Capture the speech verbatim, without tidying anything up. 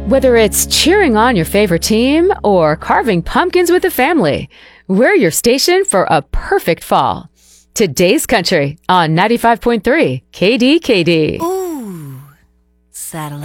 Whether it's cheering on your favorite team or carving pumpkins with the family, we're your station for a perfect fall. Today's Country on ninety-five point three K D K D. Ooh, satellite.